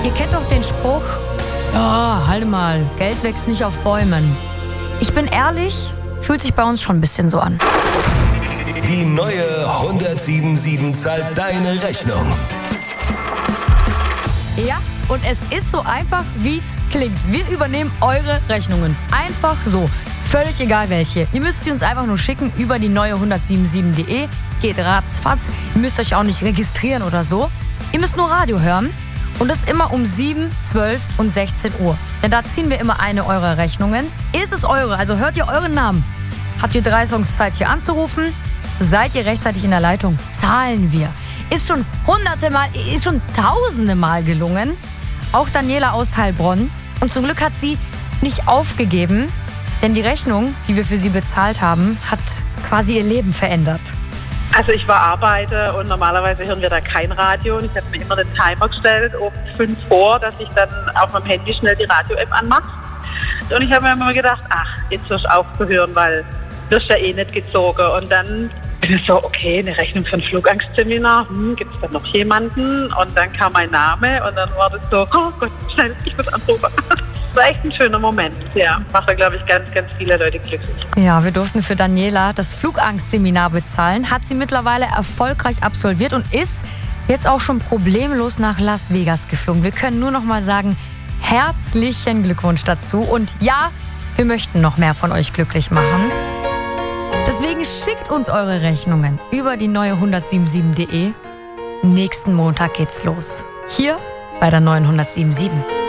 Ihr kennt doch den Spruch, ja, halt mal, Geld wächst nicht auf Bäumen. Ich bin ehrlich, fühlt sich bei uns schon ein bisschen so an. Die neue 177 zahlt deine Rechnung. Ja, und es ist so einfach, wie es klingt. Wir übernehmen eure Rechnungen. Einfach so. Völlig egal welche. Ihr müsst sie uns einfach nur schicken über die neue 177.de. Geht ratzfatz. Ihr müsst euch auch nicht registrieren oder so. Ihr müsst nur Radio hören. Und das immer um 7, 12 und 16 Uhr. Denn da ziehen wir immer eine eurer Rechnungen. Ist es eure, also hört ihr euren Namen. Habt ihr 3 Songs Zeit hier anzurufen? Seid ihr rechtzeitig in der Leitung? Zahlen wir. Ist schon tausende Mal gelungen. Auch Daniela aus Heilbronn. Und zum Glück hat sie nicht aufgegeben. Denn die Rechnung, die wir für sie bezahlt haben, hat quasi ihr Leben verändert. Also ich war arbeite und normalerweise hören wir da kein Radio. Und ich habe mir immer den Timer gestellt um 5 Uhr, dass ich dann auf meinem Handy schnell die Radio-App anmache. Und ich habe mir immer gedacht, ach, jetzt wirst du aufzuhören, weil du wirst ja eh nicht gezogen. Und dann bin ich so, okay, eine Rechnung für ein Flugangst-Seminar, gibt es da noch jemanden? Und dann kam mein Name und dann war das so, oh Gott, schnell, ich muss anrufen. Das war echt ein schöner Moment. Ja, macht, glaube ich, ganz, ganz viele Leute glücklich. Ja, wir durften für Daniela das Flugangst-Seminar bezahlen. Hat sie mittlerweile erfolgreich absolviert und ist jetzt auch schon problemlos nach Las Vegas geflogen. Wir können nur noch mal sagen, herzlichen Glückwunsch dazu. Und ja, wir möchten noch mehr von euch glücklich machen. Deswegen schickt uns eure Rechnungen über die neue 177.de. Nächsten Montag geht's los. Hier bei der neuen 177.